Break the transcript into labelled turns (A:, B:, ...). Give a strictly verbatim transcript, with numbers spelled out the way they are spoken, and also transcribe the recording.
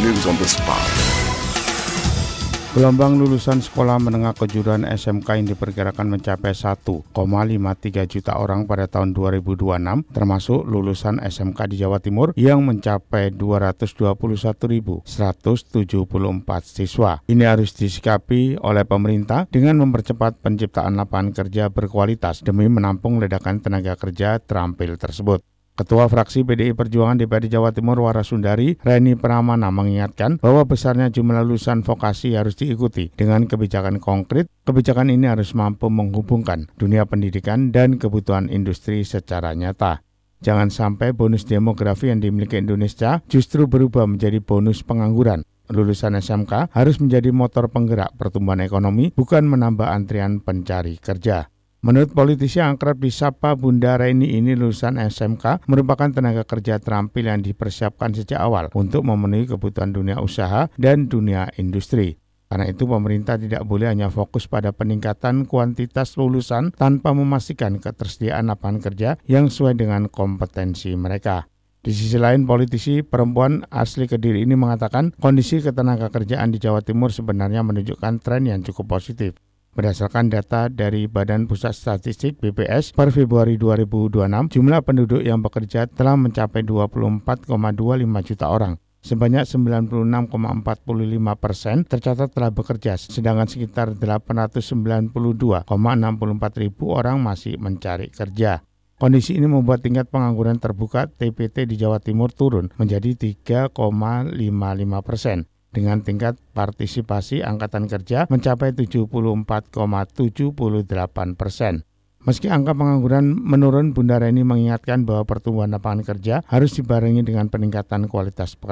A: news on the spot.
B: Gelombang lulusan sekolah menengah kejuruan S M K yang diperkirakan mencapai satu koma lima tiga juta orang pada tahun dua ribu dua puluh enam, termasuk lulusan S M K di Jawa Timur yang mencapai dua ratus dua puluh satu ribu seratus tujuh puluh empat siswa. Ini harus disikapi oleh pemerintah dengan mempercepat penciptaan lapangan kerja berkualitas demi menampung ledakan tenaga kerja terampil tersebut. Ketua fraksi P D I Perjuangan D P R D Jawa Timur Warasundari, Reni Pramana, mengingatkan bahwa besarnya jumlah lulusan vokasi harus diikuti dengan kebijakan konkret. Kebijakan ini harus mampu menghubungkan dunia pendidikan dan kebutuhan industri secara nyata. Jangan sampai bonus demografi yang dimiliki Indonesia justru berubah menjadi bonus pengangguran. Lulusan S M K harus menjadi motor penggerak pertumbuhan ekonomi, bukan menambah antrian pencari kerja. Menurut politisi yang akrab disapa Bunda Reni ini, lulusan S M K merupakan tenaga kerja terampil yang dipersiapkan sejak awal untuk memenuhi kebutuhan dunia usaha dan dunia industri. Karena itu pemerintah tidak boleh hanya fokus pada peningkatan kuantitas lulusan tanpa memastikan ketersediaan lapangan kerja yang sesuai dengan kompetensi mereka. Di sisi lain, politisi perempuan asli Kediri ini mengatakan kondisi ketenaga kerjaan di Jawa Timur sebenarnya menunjukkan tren yang cukup positif. Berdasarkan data dari Badan Pusat Statistik B P S per Februari dua ribu dua puluh enam, jumlah penduduk yang bekerja telah mencapai dua puluh empat koma dua lima juta orang. Sebanyak sembilan puluh enam koma empat lima persen tercatat telah bekerja, sedangkan sekitar delapan ratus sembilan puluh dua koma enam empat ribu orang masih mencari kerja. Kondisi ini membuat tingkat pengangguran terbuka T P T di Jawa Timur turun menjadi tiga koma lima lima persen. Dengan tingkat partisipasi angkatan kerja mencapai tujuh puluh empat koma tujuh delapan persen. Meski angka pengangguran menurun, Bunda Reni mengingatkan bahwa pertumbuhan lapangan kerja harus dibarengi dengan peningkatan kualitas pekerjaan.